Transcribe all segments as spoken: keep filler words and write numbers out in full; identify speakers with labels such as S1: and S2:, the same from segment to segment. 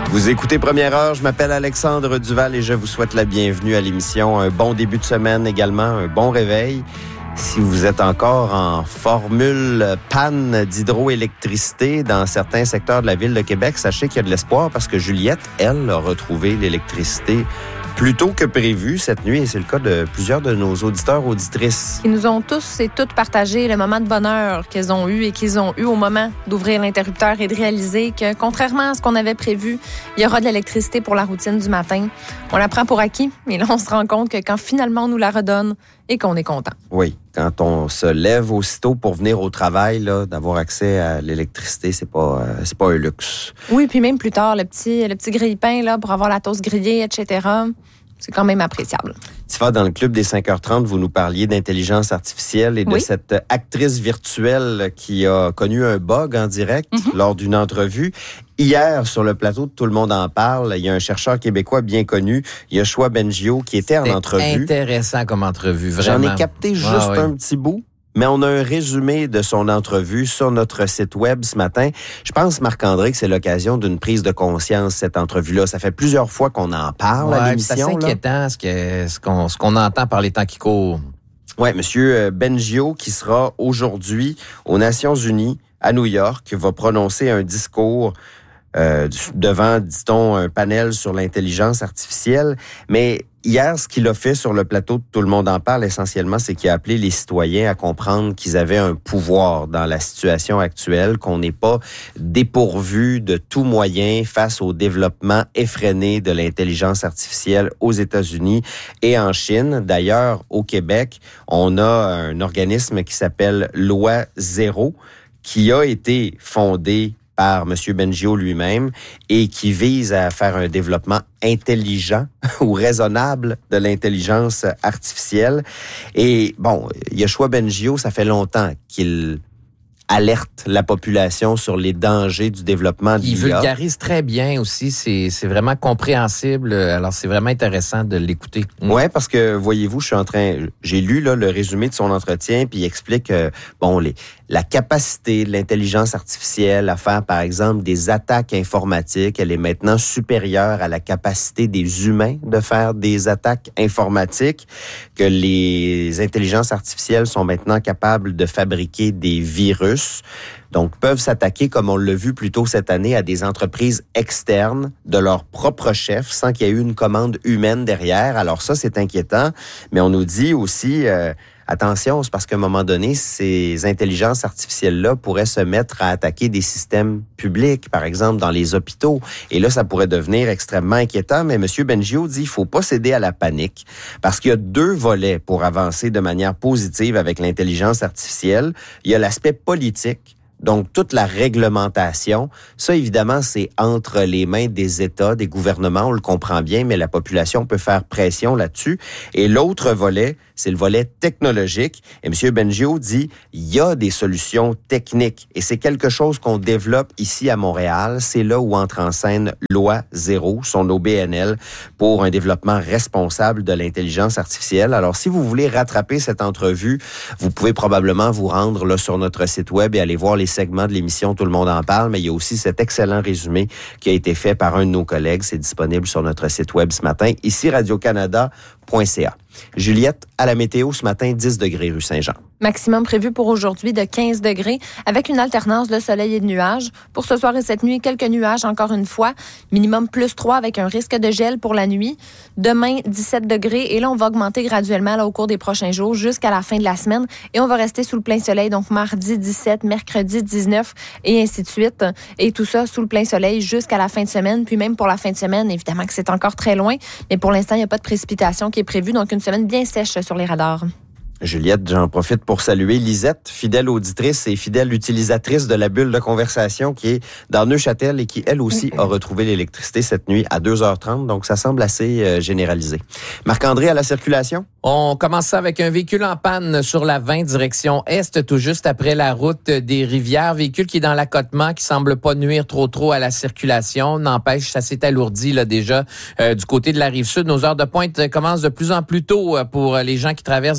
S1: Vous écoutez Première Heure, je m'appelle Alexandre Duval et je vous souhaite la bienvenue à l'émission. Un bon début de semaine également, un bon réveil. Si vous êtes encore en formule panne d'hydroélectricité dans certains secteurs de la ville de Québec, sachez qu'il y a de l'espoir parce que Juliette, elle, a retrouvé l'électricité plus tôt que prévu cette nuit, et c'est le cas de plusieurs de nos auditeurs, auditrices.
S2: Ils nous ont tous et toutes partagé le moment de bonheur qu'ils ont eu et qu'ils ont eu au moment d'ouvrir l'interrupteur et de réaliser que, contrairement à ce qu'on avait prévu, il y aura de l'électricité pour la routine du matin. On la prend pour acquis, mais là, on se rend compte que quand finalement on nous la redonne et qu'on est content.
S1: Oui, quand on se lève aussitôt pour venir au travail, là, d'avoir accès à l'électricité, c'est pas, euh, c'est pas un luxe.
S2: Oui, puis même plus tard, le petit, le petit grille-pain là, pour avoir la toast grillée, et cetera, c'est quand même appréciable.
S1: Tifa, dans le club des cinq heures trente, vous nous parliez d'intelligence artificielle et de
S2: oui.
S1: cette actrice virtuelle qui a connu un bug en direct mm-hmm. lors d'une entrevue. Hier, sur le plateau de Tout le monde en parle, il y a un chercheur québécois bien connu, Yoshua Bengio, qui était
S3: C'était
S1: en entrevue.
S3: Intéressant comme entrevue, vraiment.
S1: J'en ai capté juste
S3: ah, oui.
S1: un petit bout. Mais on a un résumé de son entrevue sur notre site web ce matin. Je pense, Marc-André, que c'est l'occasion d'une prise de conscience, cette entrevue-là. Ça fait plusieurs fois qu'on en parle
S3: ouais,
S1: à l'émission.
S3: C'est assez inquiétant ce, que, ce, qu'on, ce qu'on entend par les temps qui courent.
S1: Oui, Monsieur Bengio, qui sera aujourd'hui aux Nations Unies, à New York, va prononcer un discours euh, devant, dit-on, un panel sur l'intelligence artificielle. Mais hier, ce qu'il a fait sur le plateau de Tout le monde en parle, essentiellement, c'est qu'il a appelé les citoyens à comprendre qu'ils avaient un pouvoir dans la situation actuelle, qu'on n'est pas dépourvu de tout moyen face au développement effréné de l'intelligence artificielle aux États-Unis et en Chine. D'ailleurs, au Québec, on a un organisme qui s'appelle Loi Zéro, qui a été fondé par M. Bengio lui-même et qui vise à faire un développement intelligent ou raisonnable de l'intelligence artificielle. Et bon, Yoshua Bengio, ça fait longtemps qu'il alerte la population sur les dangers du développement de l'I A.
S3: Il vulgarise très bien aussi, c'est, c'est vraiment compréhensible, alors c'est vraiment intéressant de l'écouter.
S1: Mmh. Oui, parce que, voyez-vous, je suis en train, j'ai lu là, le résumé de son entretien, puis il explique, euh, bon, les, la capacité de l'intelligence artificielle à faire, par exemple, des attaques informatiques, elle est maintenant supérieure à la capacité des humains de faire des attaques informatiques, que les intelligences artificielles sont maintenant capables de fabriquer des virus, donc peuvent s'attaquer, comme on l'a vu plus tôt cette année, à des entreprises externes de leur propre chef sans qu'il y ait eu une commande humaine derrière. Alors ça, c'est inquiétant, mais on nous dit aussi... Euh, Attention, c'est parce qu'à un moment donné, ces intelligences artificielles-là pourraient se mettre à attaquer des systèmes publics, par exemple dans les hôpitaux. Et là, ça pourrait devenir extrêmement inquiétant. Mais M. Bengio dit qu'il ne faut pas céder à la panique parce qu'il y a deux volets pour avancer de manière positive avec l'intelligence artificielle. Il y a l'aspect politique. Donc, toute la réglementation, ça, évidemment, c'est entre les mains des États, des gouvernements, on le comprend bien, mais la population peut faire pression là-dessus. Et l'autre volet, c'est le volet technologique. Et M. Bengio dit, il y a des solutions techniques. Et c'est quelque chose qu'on développe ici à Montréal. C'est là où entre en scène Loi Zéro, son O B N L, pour un développement responsable de l'intelligence artificielle. Alors, si vous voulez rattraper cette entrevue, vous pouvez probablement vous rendre là sur notre site web et aller voir les segments de l'émission Tout le monde en parle, mais il y a aussi cet excellent résumé qui a été fait par un de nos collègues. C'est disponible sur notre site web ce matin, ici radio canada point c a. Juliette, à la météo ce matin, dix degrés rue Saint-Jean.
S2: Maximum prévu pour aujourd'hui de quinze degrés avec une alternance de soleil et de nuages. Pour ce soir et cette nuit, quelques nuages encore une fois. Minimum plus trois avec un risque de gel pour la nuit. Demain, dix-sept degrés. Et là, on va augmenter graduellement là, au cours des prochains jours jusqu'à la fin de la semaine. Et on va rester sous le plein soleil. Donc, mardi dix-sept, mercredi dix-neuf et ainsi de suite. Et tout ça sous le plein soleil jusqu'à la fin de semaine. Puis même pour la fin de semaine, évidemment que c'est encore très loin. Mais pour l'instant, il n'y a pas de précipitation qui est prévue. Donc, une semaine bien sèche sur les radars.
S1: Juliette, j'en profite pour saluer Lisette, fidèle auditrice et fidèle utilisatrice de la bulle de conversation qui est dans Neuchâtel et qui, elle aussi, a retrouvé l'électricité cette nuit à deux heures trente. Donc, ça semble assez euh, généralisé. Marc-André, à la circulation?
S3: On commence ça avec un véhicule en panne sur la vingt, direction Est, tout juste après la route des Rivières. Véhicule qui est dans l'accotement, qui semble pas nuire trop trop à la circulation. N'empêche, ça s'est alourdi là déjà euh, du côté de la Rive-Sud. Nos heures de pointe commencent de plus en plus tôt pour les gens qui traversent vers Québec.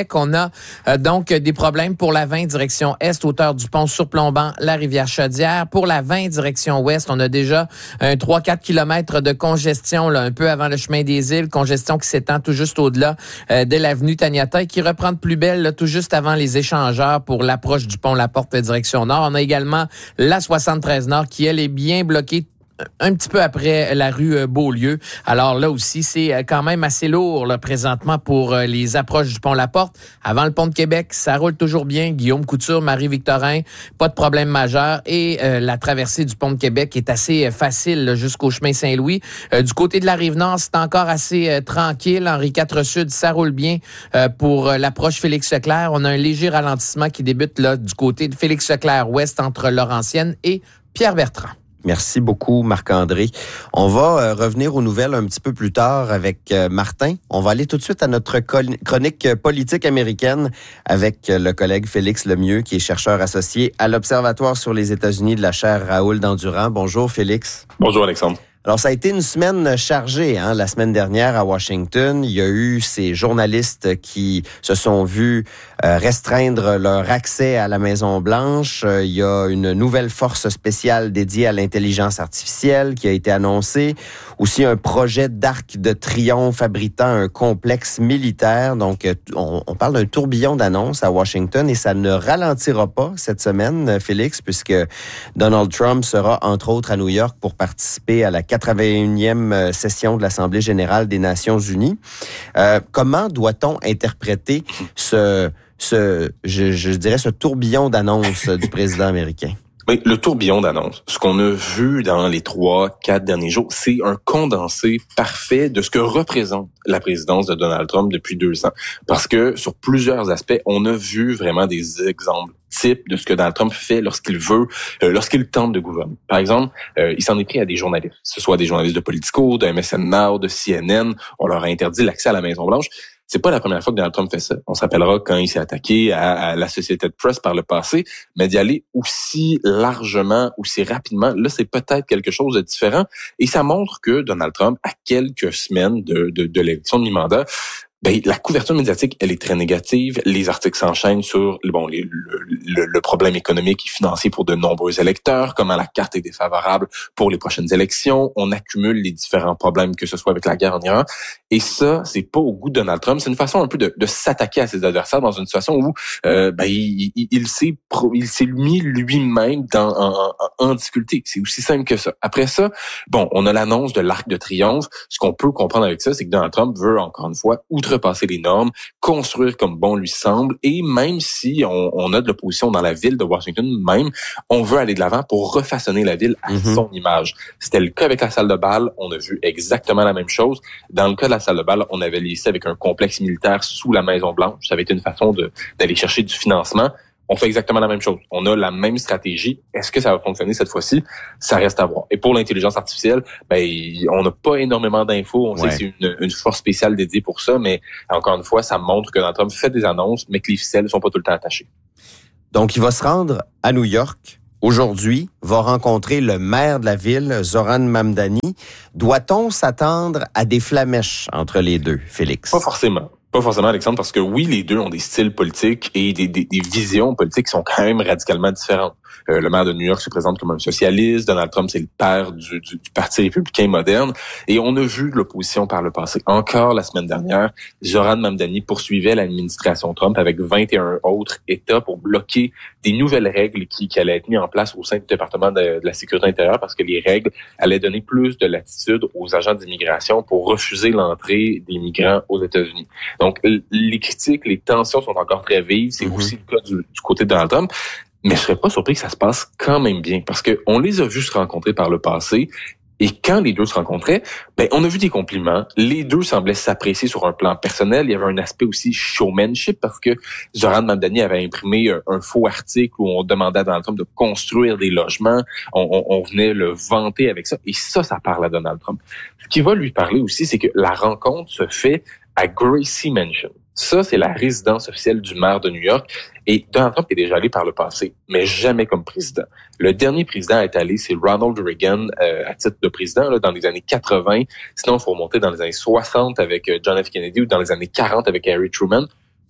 S3: Québec, on a euh, donc des problèmes pour la vingt direction est, hauteur du pont surplombant la rivière Chaudière. Pour la vingt direction ouest, on a déjà un trois à quatre kilomètres de congestion là, un peu avant le chemin des îles, congestion qui s'étend tout juste au-delà euh, de l'avenue Taniata et qui reprend de plus belle là, tout juste avant les échangeurs pour l'approche du pont La Porte direction nord. On a également la soixante-treize nord qui, elle, est bien bloquée un petit peu après la rue Beaulieu. Alors là aussi, c'est quand même assez lourd là, présentement pour les approches du pont La Porte. Avant le pont de Québec, ça roule toujours bien. Guillaume Couture, Marie-Victorin, pas de problème majeur. Et euh, la traversée du pont de Québec est assez facile là, jusqu'au chemin Saint-Louis. Euh, du côté de la Rive-Nord, c'est encore assez euh, tranquille. Henri quatre Sud, ça roule bien euh, pour l'approche Félix-Leclerc. On a un léger ralentissement qui débute là du côté de Félix-Leclerc ouest entre Laurentienne et Pierre-Bertrand.
S1: Merci beaucoup, Marc-André. On va euh, revenir aux nouvelles un petit peu plus tard avec euh, Martin. On va aller tout de suite à notre chronique politique américaine avec euh, le collègue Félix Lemieux, qui est chercheur associé à l'Observatoire sur les États-Unis de la chaire Raoul Dandurand. Bonjour, Félix.
S4: Bonjour, Alexandre.
S1: Alors, ça a été une semaine chargée, hein, la semaine dernière à Washington. Il y a eu ces journalistes qui se sont vus euh, restreindre leur accès à la Maison-Blanche. Euh, il y a une nouvelle force spéciale dédiée à l'intelligence artificielle qui a été annoncée. Aussi, un projet d'arc de triomphe abritant un complexe militaire. Donc, on, on parle d'un tourbillon d'annonces à Washington et ça ne ralentira pas cette semaine, Félix, puisque Donald Trump sera, entre autres, à New York pour participer à la quatre-vingt-unième session de l'Assemblée générale des Nations unies. Euh, comment doit-on interpréter ce, ce je, je dirais, ce tourbillon d'annonces du président américain?
S4: Oui, le tourbillon d'annonces, ce qu'on a vu dans les trois, quatre derniers jours, c'est un condensé parfait de ce que représente la présidence de Donald Trump depuis deux ans. Parce que sur plusieurs aspects, on a vu vraiment des exemples type de ce que Donald Trump fait lorsqu'il veut, euh, lorsqu'il tente de gouverner. Par exemple, euh, il s'en est pris à des journalistes, que ce soit des journalistes de Politico, de M S N Now, de C N N. On leur a interdit l'accès à la Maison-Blanche. C'est pas la première fois que Donald Trump fait ça. On se rappellera quand il s'est attaqué à, à l'Associated Press par le passé, mais d'y aller aussi largement, aussi rapidement, là, c'est peut-être quelque chose de différent. Et ça montre que Donald Trump, à quelques semaines de, de, de l'élection de mi-mandat, ben, la couverture médiatique, elle est très négative. Les articles s'enchaînent sur bon les, le, le, le problème économique et financier pour de nombreux électeurs, comment la carte est défavorable pour les prochaines élections. On accumule les différents problèmes, que ce soit avec la guerre en Iran. Et ça, c'est pas au goût de Donald Trump. C'est une façon un peu de, de s'attaquer à ses adversaires dans une situation où euh, ben, il, il, il s'est il s'est mis lui-même dans, en, en, en difficulté. C'est aussi simple que ça. Après ça, bon, on a l'annonce de l'Arc de Triomphe. Ce qu'on peut comprendre avec ça, c'est que Donald Trump veut, encore une fois, outre passer les normes, construire comme bon lui semble, et même si on, on a de l'opposition dans la ville de Washington, même, on veut aller de l'avant pour refaçonner la ville à mm-hmm. son image. C'était le cas avec la salle de bal, on a vu exactement la même chose. Dans le cas de la salle de bal, on avait laissé avec un complexe militaire sous la Maison-Blanche. Ça avait été une façon de, d'aller chercher du financement. On fait exactement la même chose. On a la même stratégie. Est-ce que ça va fonctionner cette fois-ci? Ça reste à voir. Et pour l'intelligence artificielle, ben, on n'a pas énormément d'infos. On ouais. sait que c'est une, une force spéciale dédiée pour ça, mais encore une fois, ça montre que Donald Trump fait des annonces, mais que les ficelles ne sont pas tout le temps attachées.
S1: Donc, il va se rendre à New York aujourd'hui, va rencontrer le maire de la ville, Zoran Mamdani. Doit-on s'attendre à des flamèches entre les deux, Félix?
S4: Pas forcément. Pas forcément, Alexandre, parce que oui, les deux ont des styles politiques et des, des, des visions politiques qui sont quand même radicalement différentes. Euh, le maire de New York se présente comme un socialiste. Donald Trump, c'est le père du, du, du Parti républicain moderne. Et on a vu l'opposition par le passé. Encore la semaine dernière, Zoran Mamdani poursuivait l'administration Trump avec vingt et un autres États pour bloquer des nouvelles règles qui, qui allaient être mises en place au sein du département de, de la sécurité intérieure, parce que les règles allaient donner plus de latitude aux agents d'immigration pour refuser l'entrée des migrants aux États-Unis. Donc, les critiques, les tensions sont encore très vives. C'est mm-hmm. aussi le cas du, du côté de Donald Trump. Mais je serais pas surpris que ça se passe quand même bien, parce que on les a vus se rencontrer par le passé. Et quand les deux se rencontraient, ben on a vu des compliments. Les deux semblaient s'apprécier sur un plan personnel. Il y avait un aspect aussi showmanship, parce que Zoran Mamdani avait imprimé un, un faux article où on demandait à Donald Trump de construire des logements. On, on, on venait le vanter avec ça. Et ça, ça parle à Donald Trump. Ce qui va lui parler aussi, c'est que la rencontre se fait à Gracie Mansion. Ça, c'est la résidence officielle du maire de New York. Et Donald Trump est déjà allé par le passé, mais jamais comme président. Le dernier président à être allé, c'est Ronald Reagan euh, à titre de président là, dans les années quatre-vingts. Sinon, il faut remonter dans les années soixante avec John F. Kennedy ou dans les années quarante avec Harry Truman.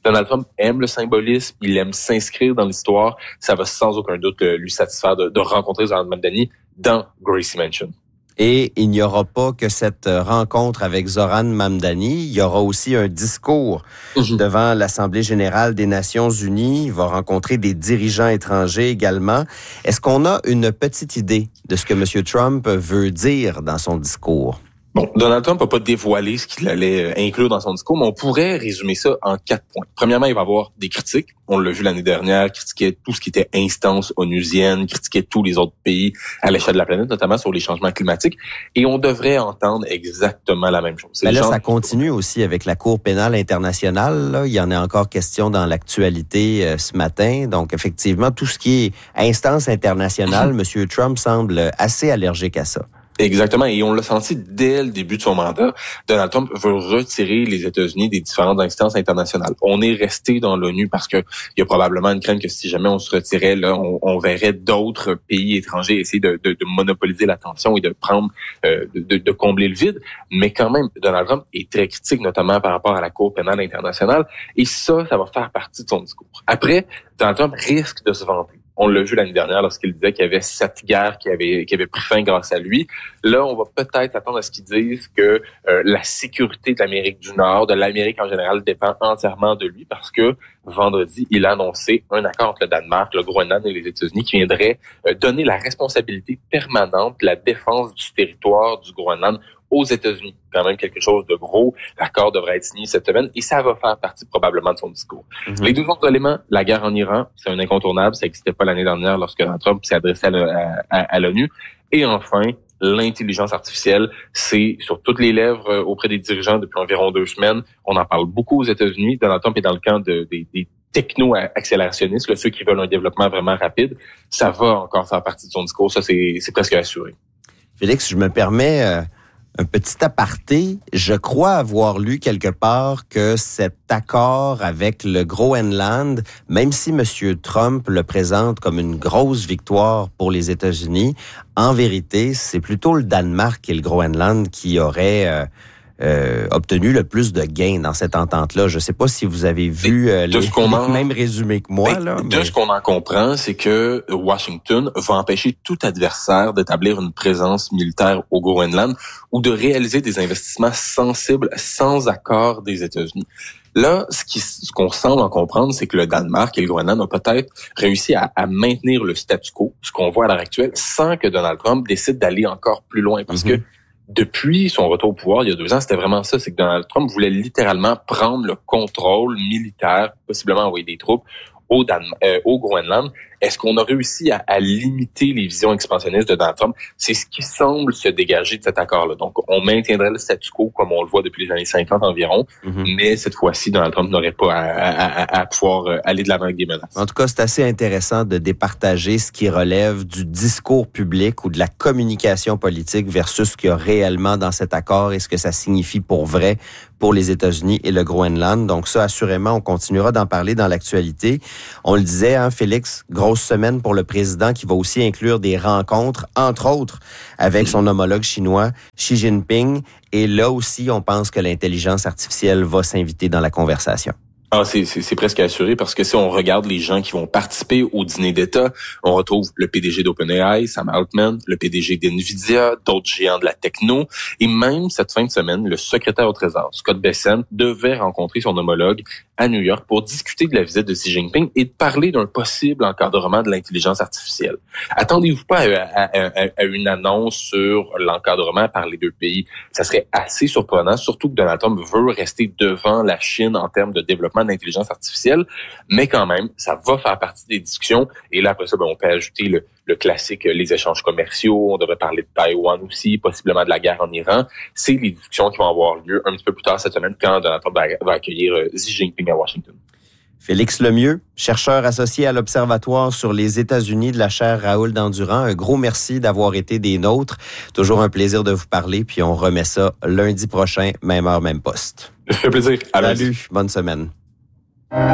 S4: Donald Trump aime le symbolisme, il aime s'inscrire dans l'histoire. Ça va sans aucun doute lui satisfaire de, de rencontrer Zoran Mamdani dans Gracie Mansion.
S1: Et il n'y aura pas que cette rencontre avec Zoran Mamdani, il y aura aussi un discours mmh. devant l'Assemblée générale des Nations unies. Il va rencontrer des dirigeants étrangers également. Est-ce qu'on a une petite idée de ce que M. Trump veut dire dans son discours?
S4: Bon, Donald Trump n'a pas dévoilé ce qu'il allait inclure dans son discours, mais on pourrait résumer ça en quatre points. Premièrement, il va y avoir des critiques. On l'a vu l'année dernière, critiquait tout ce qui était instance onusienne, critiquait tous les autres pays à l'échelle de la planète, notamment sur les changements climatiques. Et on devrait entendre exactement la même chose.
S1: Mais là, gens... ça continue aussi avec la Cour pénale internationale. Là. Il y en a encore question dans l'actualité euh, ce matin. Donc, effectivement, tout ce qui est instance internationale, M. Trump semble assez allergique à ça.
S4: Exactement, et on l'a senti dès le début de son mandat. Donald Trump veut retirer les États-Unis des différentes instances internationales. On est resté dans l'ONU parce que il y a probablement une crainte que si jamais on se retirait, là, on, on verrait d'autres pays étrangers essayer de, de, de monopoliser l'attention et de prendre, euh, de, de combler le vide. Mais quand même, Donald Trump est très critique, notamment par rapport à la Cour pénale internationale, et ça, ça va faire partie de son discours. Après, Donald Trump risque de se vanter. On l'a vu l'année dernière lorsqu'il disait qu'il y avait sept guerres qui avaient, qui avaient pris fin grâce à lui. Là, on va peut-être attendre à ce qu'ils disent que euh, la sécurité de l'Amérique du Nord, de l'Amérique en général, dépend entièrement de lui parce que vendredi, il a annoncé un accord entre le Danemark, le Groenland et les États-Unis qui viendrait euh, donner la responsabilité permanente de la défense du territoire du Groenland aux États-Unis. Quand même quelque chose de gros. L'accord devrait être signé cette semaine et ça va faire partie probablement de son discours. Mm-hmm. Les deux autres éléments, la guerre en Iran, c'est un incontournable. Ça n'existait pas l'année dernière lorsque Donald Trump s'est adressé à, à, à, à l'ONU. Et enfin, l'intelligence artificielle, c'est sur toutes les lèvres auprès des dirigeants depuis environ deux semaines. On en parle beaucoup aux États-Unis. Donald Trump est dans le camp de, des, des techno-accélérationnistes, là, ceux qui veulent un développement vraiment rapide. Ça va encore faire partie de son discours. Ça, c'est, c'est presque assuré.
S1: Félix, je me permets... Euh... Un petit aparté, je crois avoir lu quelque part que cet accord avec le Groenland, même si M. Trump le présente comme une grosse victoire pour les États-Unis, en vérité, c'est plutôt le Danemark et le Groenland qui auraient euh, euh, obtenu le plus de gains dans cette entente-là. Je ne sais pas si vous avez vu euh, les, les mêmes résumés que moi. Là,
S4: de
S1: mais...
S4: ce qu'on en comprend, c'est que Washington va empêcher tout adversaire d'établir une présence militaire au Groenland ou de réaliser des investissements sensibles sans accord des États-Unis. Là, ce, qui, ce qu'on semble en comprendre, c'est que le Danemark et le Groenland ont peut-être réussi à, à maintenir le statu quo, ce qu'on voit à l'heure actuelle, sans que Donald Trump décide d'aller encore plus loin. Parce mm-hmm. que depuis son retour au pouvoir, il y a deux ans, c'était vraiment ça. C'est que Donald Trump voulait littéralement prendre le contrôle militaire, possiblement envoyer des troupes au, Dan- euh, au Groenland. Est-ce qu'on a réussi à, à limiter les visions expansionnistes de Donald Trump? C'est ce qui semble se dégager de cet accord-là. Donc, on maintiendrait le statu quo comme on le voit depuis les années cinquante environ, mm-hmm. mais cette fois-ci, Donald Trump n'aurait pas à, à, à, à pouvoir aller de l'avant avec des menaces.
S1: En tout cas, c'est assez intéressant de départager ce qui relève du discours public ou de la communication politique versus ce qu'il y a réellement dans cet accord et ce que ça signifie pour vrai pour les États-Unis et le Groenland. Donc ça, assurément, on continuera d'en parler dans l'actualité. On le disait, hein, Félix, grosse semaine pour le président qui va aussi inclure des rencontres, entre autres, avec son homologue chinois, Xi Jinping. Et là aussi, on pense que l'intelligence artificielle va s'inviter dans la conversation.
S4: Ah, c'est, c'est, c'est presque assuré parce que si on regarde les gens qui vont participer au dîner d'État, on retrouve le P D G d'OpenAI, Sam Altman, le P D G d'NVIDIA, d'autres géants de la techno, et même cette fin de semaine, le secrétaire au Trésor, Scott Bessent, devait rencontrer son homologue à New York pour discuter de la visite de Xi Jinping et de parler d'un possible encadrement de l'intelligence artificielle. Attendez-vous pas à, à, à, à une annonce sur l'encadrement par les deux pays. Ça serait assez surprenant, surtout que Donald Trump veut rester devant la Chine en termes de développement de l'intelligence artificielle, mais quand même, ça va faire partie des discussions. Et là, après ça, ben, on peut ajouter le, le classique, les échanges commerciaux. On devrait parler de Taïwan aussi, possiblement de la guerre en Iran. C'est les discussions qui vont avoir lieu un petit peu plus tard cette semaine quand Donald Trump va, va accueillir Xi Jinping à Washington.
S1: Félix Lemieux, chercheur associé à l'Observatoire sur les États-Unis de la chaire Raoul Dandurand. Un gros merci d'avoir été des nôtres. Toujours un plaisir de vous parler, puis on remet ça lundi prochain, même heure, même poste.
S4: Ça fait plaisir. À
S1: Salut, bonne semaine.